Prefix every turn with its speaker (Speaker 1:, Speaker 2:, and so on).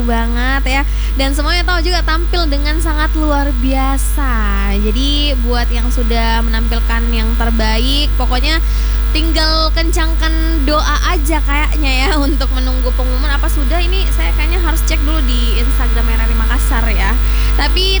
Speaker 1: banget ya. Dan semuanya tahu juga tampil dengan sangat luar biasa. Jadi buat yang sudah menampilkan yang terbaik, pokoknya tinggal kencangkan doa aja kayaknya ya untuk menunggu pengumuman. Apa sudah ini, saya kayaknya harus cek dulu di Instagram RRI Makassar ya. Tapi